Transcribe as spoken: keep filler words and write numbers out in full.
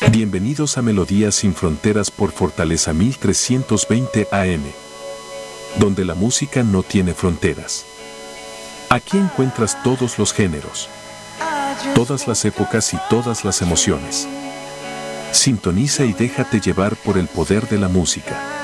Bienvenidos a Melodías sin Fronteras por Fortaleza mil trescientos veinte A M, donde la música no tiene fronteras. Aquí encuentras todos los géneros, todas las épocas y todas las emociones. Sintoniza y déjate llevar por el poder de la música.